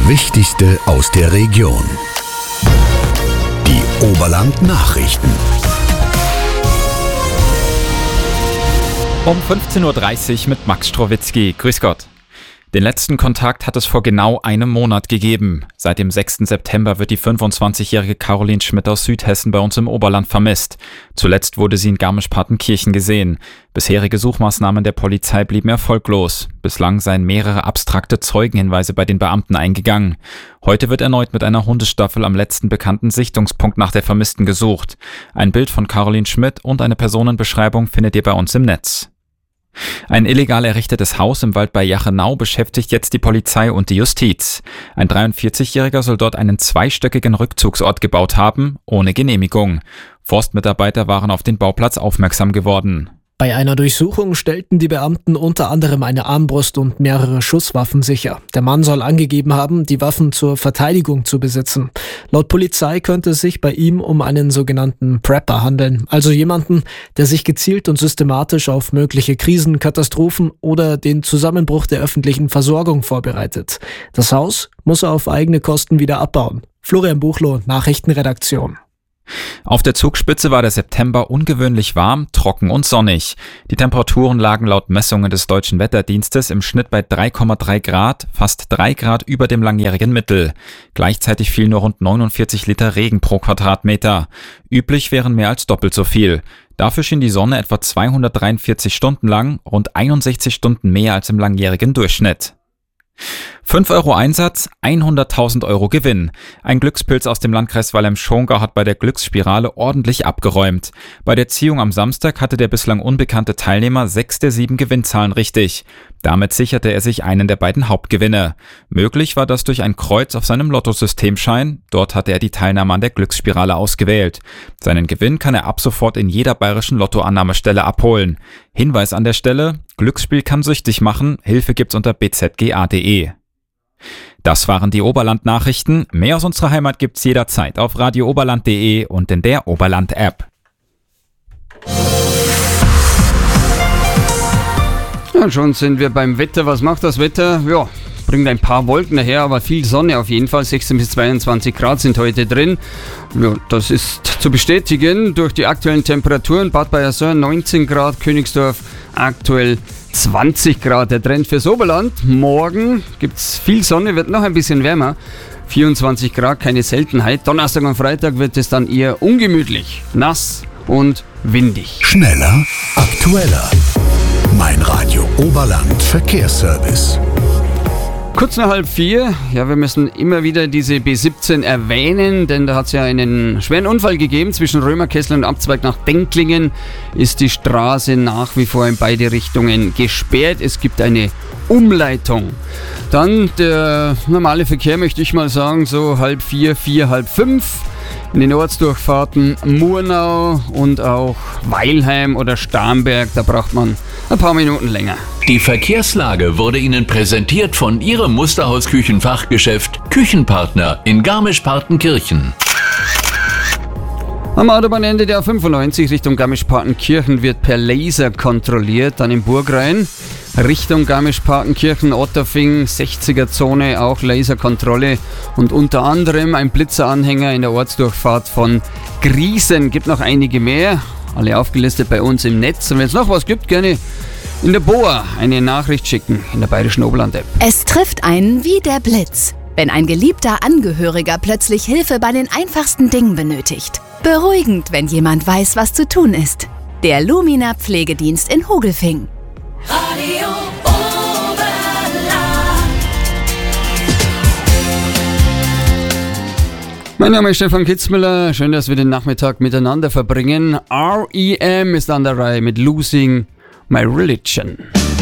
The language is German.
Wichtigste aus der Region. Die Oberland-Nachrichten. Um 15.30 Uhr mit Max Strowitzki. Grüß Gott. Den letzten Kontakt hat es vor genau einem Monat gegeben. Seit dem 6. September wird die 25-jährige Caroline Schmidt aus Südhessen bei uns im Oberland vermisst. Zuletzt wurde sie in Garmisch-Partenkirchen gesehen. Bisherige Suchmaßnahmen der Polizei blieben erfolglos. Bislang seien mehrere abstrakte Zeugenhinweise bei den Beamten eingegangen. Heute wird erneut mit einer Hundestaffel am letzten bekannten Sichtungspunkt nach der Vermissten gesucht. Ein Bild von Caroline Schmidt und eine Personenbeschreibung findet ihr bei uns im Netz. Ein illegal errichtetes Haus im Wald bei Jachenau beschäftigt jetzt die Polizei und die Justiz. Ein 43-Jähriger soll dort einen zweistöckigen Rückzugsort gebaut haben, ohne Genehmigung. Forstmitarbeiter waren auf den Bauplatz aufmerksam geworden. Bei einer Durchsuchung stellten die Beamten unter anderem eine Armbrust und mehrere Schusswaffen sicher. Der Mann soll angegeben haben, die Waffen zur Verteidigung zu besitzen. Laut Polizei könnte es sich bei ihm um einen sogenannten Prepper handeln, also jemanden, der sich gezielt und systematisch auf mögliche Krisen, Katastrophen oder den Zusammenbruch der öffentlichen Versorgung vorbereitet. Das Haus muss er auf eigene Kosten wieder abbauen. Florian Buchloh, Nachrichtenredaktion. Auf der Zugspitze war der September ungewöhnlich warm, trocken und sonnig. Die Temperaturen lagen laut Messungen des Deutschen Wetterdienstes im Schnitt bei 3,3 Grad, fast 3 Grad über dem langjährigen Mittel. Gleichzeitig fielen nur rund 49 Liter Regen pro Quadratmeter. Üblich wären mehr als doppelt so viel. Dafür schien die Sonne etwa 243 Stunden lang, rund 61 Stunden mehr als im langjährigen Durchschnitt. 5 Euro Einsatz, 100.000 Euro Gewinn. Ein Glückspilz aus dem Landkreis Walheim-Schongau hat bei der Glücksspirale ordentlich abgeräumt. Bei der Ziehung am Samstag hatte der bislang unbekannte Teilnehmer 6 der 7 Gewinnzahlen richtig. Damit sicherte er sich einen der beiden Hauptgewinne. Möglich war das durch ein Kreuz auf seinem Lottosystemschein. Dort hatte er die Teilnahme an der Glücksspirale ausgewählt. Seinen Gewinn kann er ab sofort in jeder bayerischen Lottoannahmestelle abholen. Hinweis an der Stelle: Glücksspiel kann süchtig machen. Hilfe gibt's unter bzga.de. Das waren die Oberland-Nachrichten. Mehr aus unserer Heimat gibt's jederzeit auf radiooberland.de und in der Oberland-App. Ja, schon sind wir beim Wetter. Was macht das Wetter? Ja, bringt ein paar Wolken daher, aber viel Sonne auf jeden Fall. 16 bis 22 Grad sind heute drin. Ja, das ist zu bestätigen durch die aktuellen Temperaturen. Bad Bayersoien 19 Grad, Königsdorf aktuell 20 Grad. Der Trend fürs Oberland. Morgen gibt es viel Sonne, wird noch ein bisschen wärmer. 24 Grad, keine Seltenheit. Donnerstag und Freitag wird es dann eher ungemütlich, nass und windig. Schneller, aktueller. Mein Radio Oberland Verkehrsservice. Kurz nach 3:30, ja, wir müssen immer wieder diese B17 erwähnen, denn da hat es ja einen schweren Unfall gegeben. Zwischen Römerkessel und Abzweig nach Denklingen ist die Straße nach wie vor in beide Richtungen gesperrt. Es gibt eine Umleitung. Dann der normale Verkehr, möchte ich mal sagen, so 3:30, 4:30. In den Ortsdurchfahrten Murnau und auch Weilheim oder Starnberg, da braucht man ein paar Minuten länger. Die Verkehrslage wurde Ihnen präsentiert von Ihrem Musterhaus-Küchenfachgeschäft Küchenpartner in Garmisch-Partenkirchen. Am Autobahnende der A95 Richtung Garmisch-Partenkirchen wird per Laser kontrolliert, dann im Burgrhein. Richtung Garmisch-Partenkirchen, Otterfing, 60er-Zone, auch Laserkontrolle und unter anderem ein Blitzeranhänger in der Ortsdurchfahrt von Griesen. Gibt noch einige mehr, alle aufgelistet bei uns im Netz. Und wenn es noch was gibt, gerne in der BOA eine Nachricht schicken in der Bayerischen Oberland-App. Es trifft einen wie der Blitz, wenn ein geliebter Angehöriger plötzlich Hilfe bei den einfachsten Dingen benötigt. Beruhigend, wenn jemand weiß, was zu tun ist. Der Lumina Pflegedienst in Hogelfing. Radio Oberland. Mein Name ist Stefan Kitzmüller. Schön, dass wir den Nachmittag miteinander verbringen. R.E.M. ist an der Reihe mit Losing My Religion.